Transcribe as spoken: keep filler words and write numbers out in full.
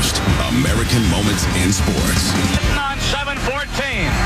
most American moments in sports. On seven fourteen.